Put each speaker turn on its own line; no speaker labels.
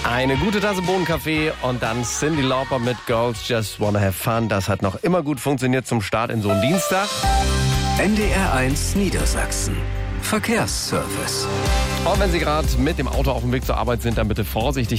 Eine gute Tasse Bohnenkaffee und dann Cyndi Lauper mit Girls Just Wanna Have Fun. Das hat noch immer gut funktioniert zum Start in so einen Dienstag.
NDR1 Niedersachsen. Verkehrsservice.
Und wenn Sie gerade mit dem Auto auf dem Weg zur Arbeit sind, dann bitte vorsichtig